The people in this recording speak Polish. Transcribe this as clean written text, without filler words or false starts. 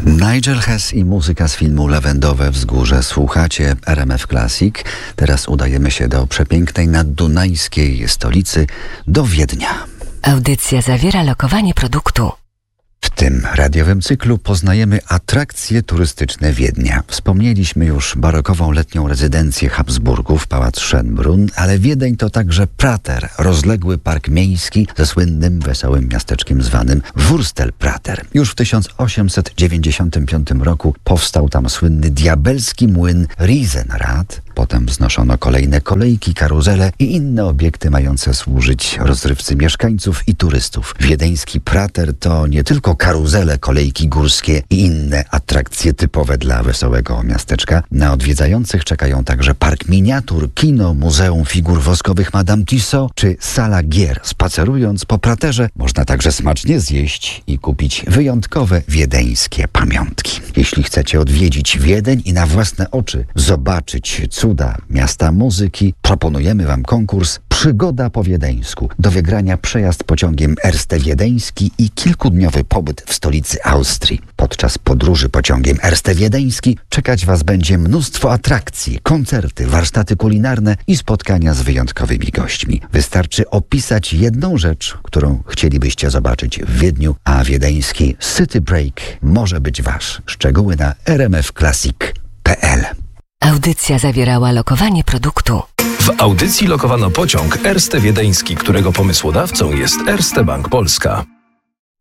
Nigel Hess i muzyka z filmu Lawendowe Wzgórze. Słuchacie RMF Classic. Teraz udajemy się do przepięknej naddunajskiej stolicy, do Wiednia. Audycja zawiera lokowanie produktu. W tym radiowym cyklu poznajemy atrakcje turystyczne Wiednia. Wspomnieliśmy już barokową letnią rezydencję Habsburgów, Pałac Schönbrunn, ale Wiedeń to także Prater, rozległy park miejski ze słynnym, wesołym miasteczkiem zwanym Wurstelprater. Już w 1895 roku powstał tam słynny diabelski młyn Riesenrad. Potem wznoszono kolejne kolejki, karuzele i inne obiekty mające służyć rozrywce mieszkańców i turystów. Wiedeński Prater to nie tylko karuzele, kolejki górskie i inne atrakcje typowe dla wesołego miasteczka. Na odwiedzających czekają także park miniatur, kino, muzeum figur woskowych Madame Tussauds czy sala gier. Spacerując po Praterze można także smacznie zjeść i kupić wyjątkowe wiedeńskie pamiątki. Jeśli chcecie odwiedzić Wiedeń i na własne oczy zobaczyć cuda miasta muzyki, proponujemy Wam konkurs Przygoda po wiedeńsku. Do wygrania przejazd pociągiem Erste Wiedeński i kilkudniowy pobyt w stolicy Austrii. Podczas podróży pociągiem Erste Wiedeński czekać Was będzie mnóstwo atrakcji, koncerty, warsztaty kulinarne i spotkania z wyjątkowymi gośćmi. Wystarczy opisać jedną rzecz, którą chcielibyście zobaczyć w Wiedniu, a wiedeński City Break może być Wasz. Szczegóły na rmfclassic.pl. Audycja zawierała lokowanie produktu. W audycji lokowano pociąg Erste Wiedeński, którego pomysłodawcą jest Erste Bank Polska.